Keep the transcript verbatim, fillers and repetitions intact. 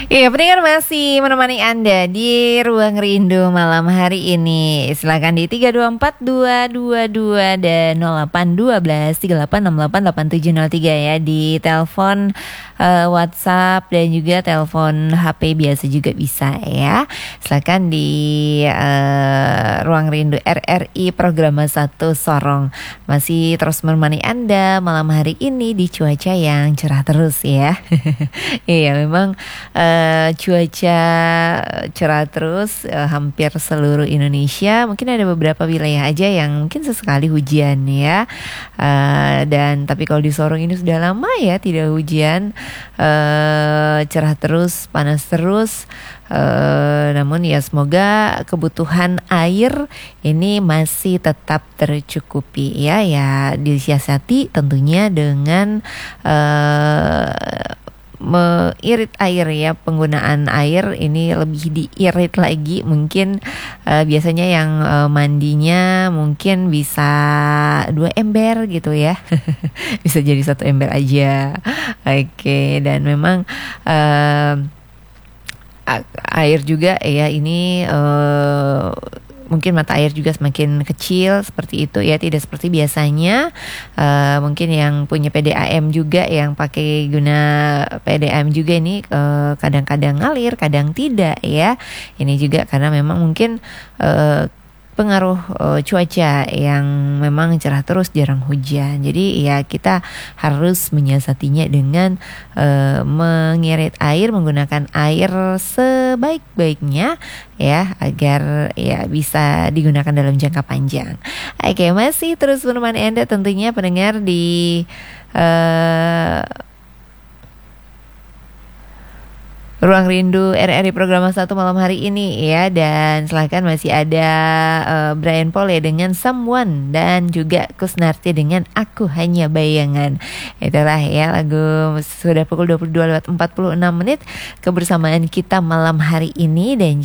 Iya, pendengar masih menemani Anda di Ruang Rindu malam hari ini. Silakan di tiga dua empat dua dua dua dan nol delapan satu dua tiga delapan enam delapan delapan tujuh nol tiga ya. Di telepon uh, WhatsApp dan juga telepon H P biasa juga bisa ya. Silakan di uh, Ruang Rindu R R I program satu Sorong. Masih terus menemani Anda malam hari ini di cuaca yang cerah terus ya. Iya, memang Uh, cuaca cerah terus uh, hampir seluruh Indonesia. Mungkin ada beberapa wilayah aja yang mungkin sesekali hujan ya. Uh, dan tapi kalau di Sorong ini sudah lama ya tidak hujan, uh, cerah terus, panas terus. Uh, namun ya semoga kebutuhan air ini masih tetap tercukupi ya ya disiasati tentunya dengan uh, mengirit air ya, penggunaan air ini lebih diirit lagi mungkin. uh, biasanya yang uh, mandinya mungkin bisa dua ember gitu ya. Bisa jadi satu ember aja. Oke, okay. Dan memang uh, air juga ya ini uh, mungkin mata air juga semakin kecil seperti itu ya, tidak seperti biasanya. Uh, mungkin yang punya P D A M juga, yang pakai guna P D A M juga ini uh, kadang-kadang ngalir, kadang tidak ya. Ini juga karena memang mungkin uh, pengaruh uh, cuaca yang memang cerah terus, jarang hujan. Jadi ya kita harus menyiasatinya dengan uh, mengirit air, menggunakan air sebaik-baiknya ya, agar ya bisa digunakan dalam jangka panjang. Oke, masih terus menemani Anda tentunya pendengar di uh, Ruang Rindu R R I program satu malam hari ini ya. Dan silahkan masih ada uh, Brian Pole dengan Someone dan juga Kusnarti dengan Aku Hanya Bayangan. Itulah ya lagu. Sudah pukul dua puluh dua lewat empat puluh enam menit kebersamaan kita malam hari ini. Dan